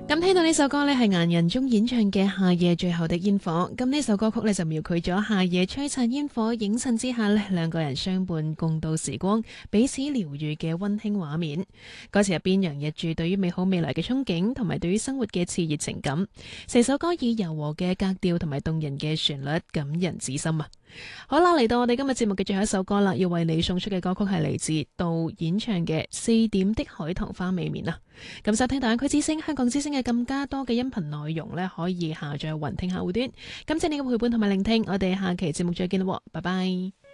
咁聽到呢首歌呢，係顏人中演唱嘅《夏夜最後的煙火》。咁呢首歌曲呢，就描繪咗夏夜璀璨煙火映襯之下呢，兩個人相伴共度時光，彼此療愈嘅溫馨畫面。歌詞入邊洋溢住對於美好未來嘅憧憬，同埋對於生活嘅熾熱情感。成首歌以柔和嘅格調同埋動人嘅旋律感人至深啊！好啦，嚟到我哋今日節目嘅最後一首歌啦，要為你送出嘅歌曲係嚟自杜演唱嘅《4點的海棠花未眠》啊！咁收聽大灣區之聲、香港之聲嘅更加多嘅音頻內容呢，可以下載雲聽客戶端。感謝你嘅陪伴同埋聆聽，我哋下期節目再見啦，拜拜。